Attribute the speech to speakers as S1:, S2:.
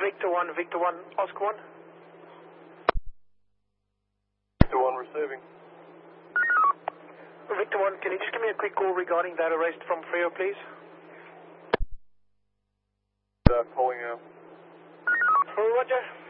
S1: Victor 1, Oscar 1.
S2: Victor 1 receiving.
S1: Victor 1, can you just give me a quick call regarding that arrest from Freo, please?
S2: Calling out.
S1: Roger.